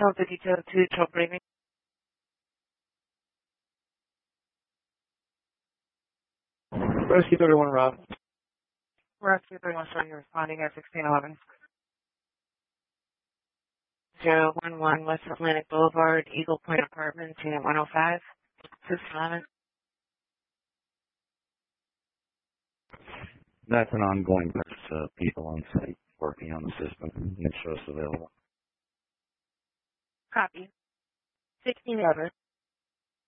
Delta Detail 2, Joe Brady. Rescue 31, Rob. Rescue 31, sorry, you're responding at 1611. 011 West Atlantic Boulevard, Eagle Point Apartments, Unit 105. 611. That's an ongoing process. People on site working on the system. Make sure it's available. Copy. 1611.